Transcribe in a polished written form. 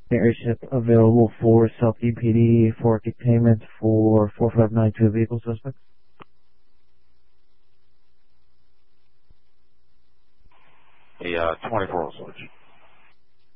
Airship available for South EPD for containment for 4592 vehicle suspects. A 24 will switch.